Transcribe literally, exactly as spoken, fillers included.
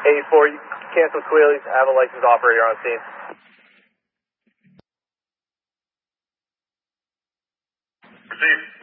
eighty-four, cancel Quealy. I have a licensed operator on scene. Proceed.